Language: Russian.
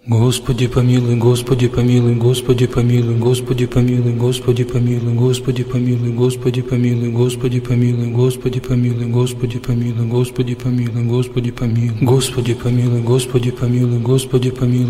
Господи помилуй, Господи помилуй, Господи помилуй, Господи помилуй, Господи помилуй, Господи помилуй, Господи помилуй, Господи помилуй, Господи помилуй, Господи помилуй, Господи помилуй, Господи помилуй, Господи помилуй, Господи помилуй, Господи помилуй.